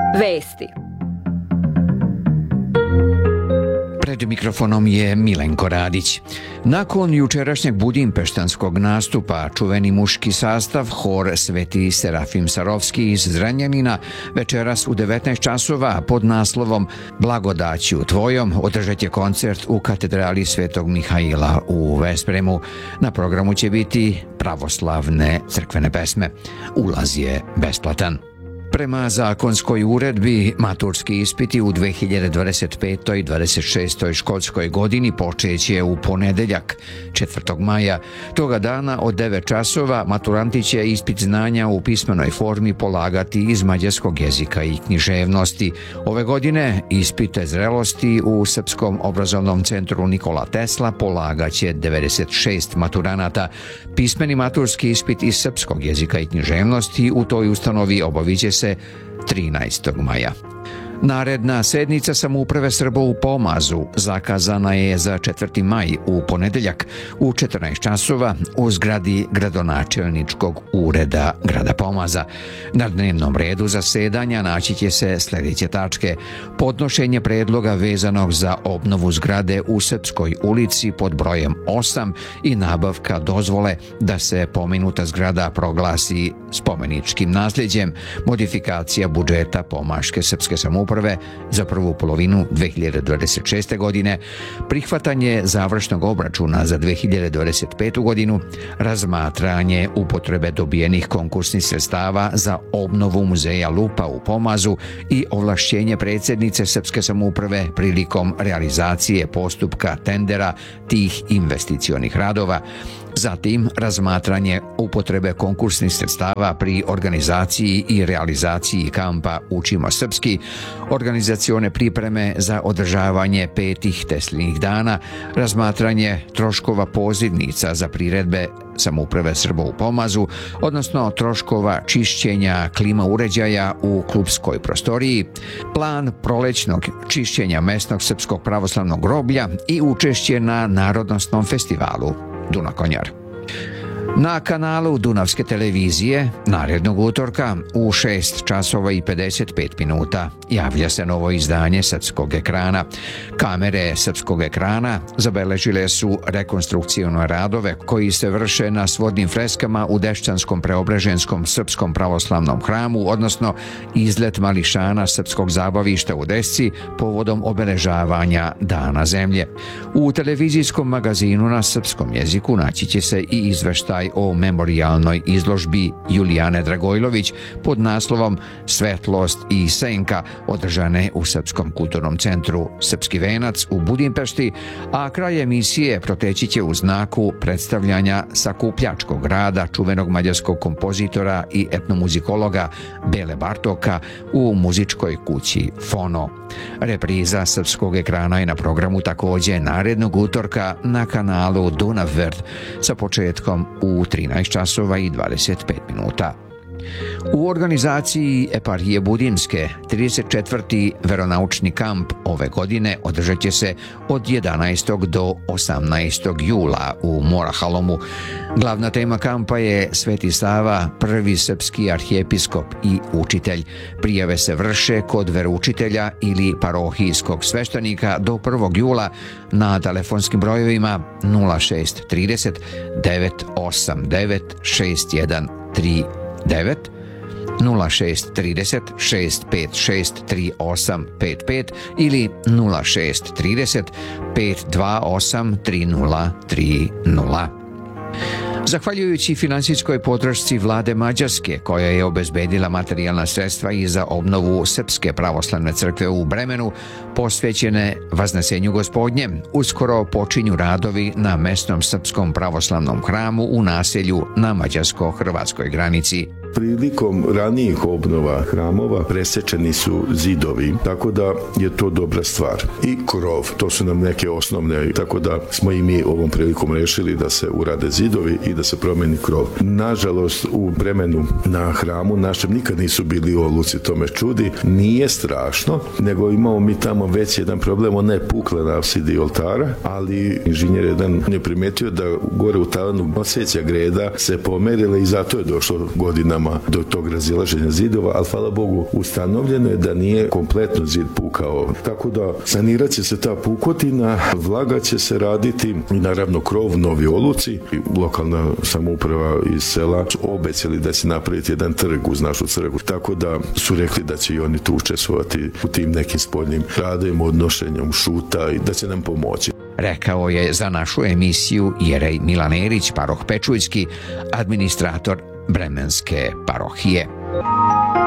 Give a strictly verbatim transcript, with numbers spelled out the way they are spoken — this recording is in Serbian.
Vesti. Pred mikrofonom je Milenko Radić. Nakon jučerašnjeg budimpeštanskog nastupa, čuveni muški sastav Hor Sveti Serafim Sarovski iz Zrenjanina večeras u devetnaest časova pod naslovom Blagodaću tvojom održat će koncert u katedrali Svetog Mihaila u Vespremu. Na programu će biti pravoslavne crkvene pesme. Ulaz je besplatan. Prema zakonskoj uredbi, maturski ispiti u dve hiljade dvadeset petoj dvadeset šestoj školskoj godini počeće u ponedeljak, četvrtog maja. Toga dana od devet časova maturanti će ispit znanja u pismenoj formi polagati iz mađarskog jezika i književnosti. Ove godine ispite zrelosti u Srpskom obrazovnom centru Nikola Tesla polagaće devedeset šest maturanata. Pismeni maturski ispit iz srpskog jezika i književnosti u toj ustanovi obaviće se trinaestog maja. Naredna sednica samouprave Srba u Pomazu zakazana je za četvrti maj u ponedeljak u četrnaest časova u zgradi gradonačelničkog ureda grada Pomaza. Na dnevnom redu zasedanja naći će se sljedeće tačke: podnošenje predloga vezanog za obnovu zgrade u Srpskoj ulici pod brojem osam i nabavka dozvole da se pomenuta zgrada proglasi spomeničkim nasljeđem, modifikacija budžeta Pomaške srpske samouprave za prvu polovinu dve hiljade dvadeset šeste. godine, prihvatanje završnog obračuna za dve hiljade dvadeset petu. godinu, razmatranje upotrebe dobijenih konkursnih sredstava za obnovu muzeja Lupa u Pomazu i ovlašćenje predsjednice srpske samouprave prilikom realizacije postupka tendera tih investicionih radova. Zatim, razmatranje upotrebe konkursnih sredstava pri organizaciji i realizaciji kampa Učimo srpski, organizacione pripreme za održavanje petih Teslinih dana, razmatranje troškova pozivnica za priredbe samouprave Srba u Pomazu, odnosno troškova čišćenja klima uređaja u klubskoj prostoriji, plan prolećnog čišćenja mesnog srpskog pravoslavnog groblja i učešće na Narodnosnom festivalu Dunav Konjar. Na kanalu Dunavske televizije narednog utorka u šest časova i pedeset pet minuta javlja se novo izdanje Srpskog ekrana. Kamere Srpskog ekrana zabeležile su rekonstrukcijone radove koji se vrše na svodnim freskama u Dešćanskom Preobraženskom Srpskom pravoslavnom hramu, odnosno izlet mališana Srpskog zabavišta u Desci povodom obeležavanja Dana zemlje. U televizijskom magazinu na srpskom jeziku naći će se i izveštaj o memorijalnoj izložbi Julijane Dragojlović pod naslovom Svetlost i senka, održane u Srpskom kulturnom centru Srpski venac u Budimpešti, a kraj emisije proteći će u znaku predstavljanja sakupljačkog rada čuvenog mađarskog kompozitora i etnomuzikologa Bele Bartoka u muzičkoj kući Fono. Repriza Srpskog ekrana je na programu također narednog utorka na kanalu Dunav Vert sa početkom u trinaest časova i dvadeset pet minuta. U organizaciji Eparhije Budimske trideset četvrti veronaučni kamp ove godine održat će se od jedanaestog do osamnaestog jula u Morahalomu. Glavna tema kampa je Sveti Sava, prvi srpski arhijepiskop i učitelj. Prijave se vrše kod veroučitelja ili parohijskog sveštenika do prvog jula na telefonskim brojevima nula šest trideset devet osam devet šest jedan tri devet, nula šest trideset šest pet šest tri osam pet pet ili nula šest trideset pet dva osam tri nula tri nula. Zahvaljujući finansijskoj podršci vlade Mađarske, koja je obezbedila materijalna sredstva i za obnovu Srpske pravoslavne crkve u Bremenu, posvećene Vaznesenju Gospodnjem, uskoro počinju radovi na mesnom Srpskom pravoslavnom hramu u naselju na mađarsko-hrvatskoj granici. Prilikom ranijih obnova hramova presečeni su zidovi, tako da je to dobra stvar. I krov, to su nam neke osnovne, tako da smo i mi ovom prilikom rešili da se urade zidovi i da se promeni krov. Nažalost, u Bremenu na hramu našem nikad nisu bili oluci, to me čudi. Nije strašno, nego imamo mi tamo već jedan problem, ona je pukla na apsidi oltara, ali inženjer jedan je primetio da gore u tavanu noseća greda se pomerila i zato je došlo godinama godinama do tog razilaženja zidova, ali hvala Bogu ustanovljeno je da nije kompletno zid pukao. Tako da sanirat će se ta pukotina, vlaga će se raditi i naravno krov Novi Oluci. Lokalna samouprava iz sela su obećali da će napraviti jedan trg uz našu crkvu. Tako da su rekli da će i oni tu učestvovati u tim nekim spoljnim radovima, odnošenjem šuta i da će nam pomoći. Rekao je za našu emisiju jerej Milan Erić, paroh Pečuljski, administrator Bremenske parohije.